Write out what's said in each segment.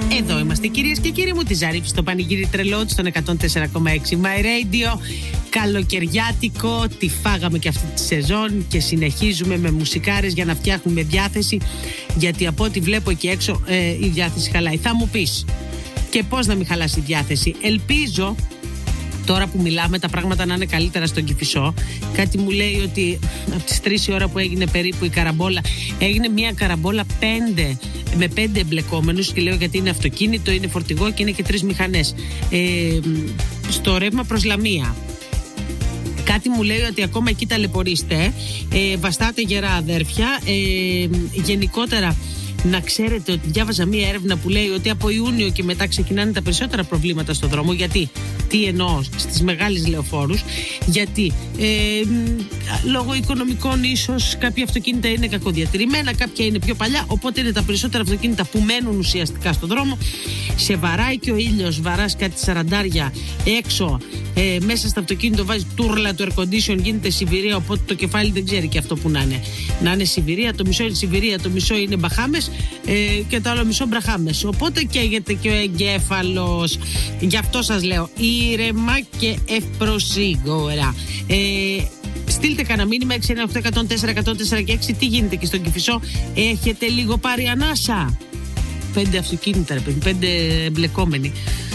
Εδώ είμαστε κυρίες και κύριοι μου, τη Ζαρίφη στο πανηγύρι τρελό στον 104,6 My Radio. Καλοκαιριάτικο, τη φάγαμε και αυτή τη σεζόν και συνεχίζουμε με μουσικάρες για να φτιάχνουμε διάθεση, γιατί από ό,τι βλέπω εκεί έξω η διάθεση χαλάει. Θα μου πεις, και πώς να μην χαλάσει η διάθεση? Ελπίζω τώρα που μιλάμε τα πράγματα να είναι καλύτερα στον Κηφισό. Κάτι μου λέει ότι από τις 3 η ώρα που έγινε περίπου η καραμπόλα, έγινε μια καραμπόλα με 5 εμπλεκόμενους, και λέω γιατί είναι αυτοκίνητο, είναι φορτηγό και είναι και 3 μηχανές στο ρεύμα προς Λαμία. Κάτι μου λέει ότι ακόμα εκεί ταλαιπωρείστε, βαστάτε γερά αδέρφια. Γενικότερα να ξέρετε ότι διάβαζα μία έρευνα που λέει ότι από Ιούνιο και μετά ξεκινάνε τα περισσότερα προβλήματα στον δρόμο. Γιατί? Τι εννοώ? Στις μεγάλες λεωφόρους. Γιατί λόγω οικονομικών ίσως κάποια αυτοκίνητα είναι κακοδιατηρημένα, κάποια είναι πιο παλιά, οπότε είναι τα περισσότερα αυτοκίνητα που μένουν ουσιαστικά στον δρόμο. Σε βαράει και ο ήλιος, βαράς κάτι 40 έξω, μέσα στο αυτοκίνητο βάζει τούρλα το air condition, γίνεται Σιβηρία, οπότε το κεφάλι δεν ξέρει και αυτό που να είναι. Να είναι Σιβηρία, το μισό είναι Σιβηρία, το μισό είναι Μπαχάμες και το άλλο μισό Μπραχάμες. Οπότε καίγεται και ο εγκέφαλος. Γι' αυτό σας λέω ήρεμα και ευπροσίγωρα. Στείλτε κανένα μήνυμα 698-104-104 και 6. Τι γίνεται και στον Κηφισό? Έχετε λίγο πάρει ανάσα? 5 αυτοκίνητα, 5 εμπλεκόμενοι.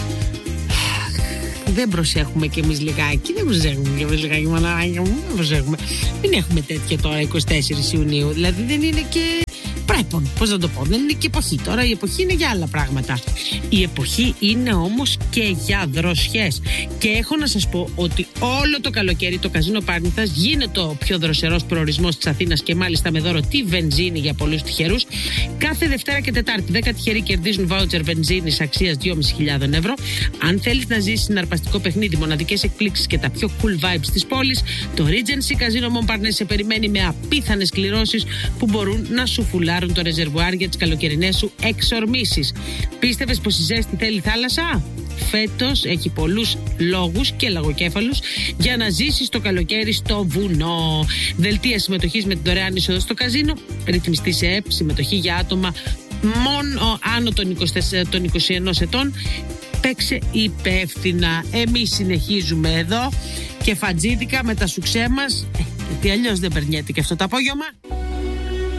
Δεν προσέχουμε κι εμείς λιγάκι. Δεν προσέχουμε κι εμείς λιγάκι, μαναράκια μου. Δεν προσέχουμε. Μην έχουμε τέτοια τώρα 24 Ιουνίου. Δηλαδή δεν είναι και πρέπον. Πώς να το πω? Δεν είναι και εποχή. Τώρα η εποχή είναι για άλλα πράγματα. Η εποχή είναι όμως και για δροσιές. Και έχω να σας πω ότι όλο το καλοκαίρι το Καζίνο Πάρνηθας γίνεται ο πιο δροσερός προορισμός της Αθήνας, και μάλιστα με δώρο τη βενζίνη για πολλούς τυχερούς. Κάθε Δευτέρα και Τετάρτη 10 τυχεροί κερδίζουν βάουτσερ βενζίνης αξίας 2.500 ευρώ. Αν θέλεις να ζήσεις συναρπαστικό παιχνίδι, μοναδικές εκπλήξεις και τα πιο cool vibes της πόλης, το Regency Casino Montparnasse σε περιμένει με απίθανες κληρώσεις που μπορούν να σου φουλάρουν το ρεζερβουάρ για τις καλοκαιρινές σου εξορμήσεις. Πίστευες πως η ζέστη θέλει θάλασσα? Φέτος έχει πολλούς λόγους και λαγοκέφαλους για να ζήσεις το καλοκαίρι στο βουνό. Δελτία συμμετοχής με την δωρεάν είσοδο στο καζίνο, ρυθμιστή σε ΕΠ, συμμετοχή για άτομα μόνο άνω των 21 ετών. Παίξε υπεύθυνα. Εμείς συνεχίζουμε εδώ και φατζίδικα με τα σουξέ μας, γιατί αλλιώς δεν περνιέται και αυτό το απόγευμα.